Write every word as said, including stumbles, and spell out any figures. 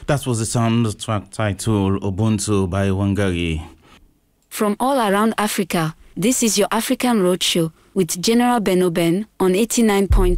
That was the soundtrack titled Ubuntu by Wangari. From all around Africa, this is your African Roadshow with General Benoben on eighty-nine point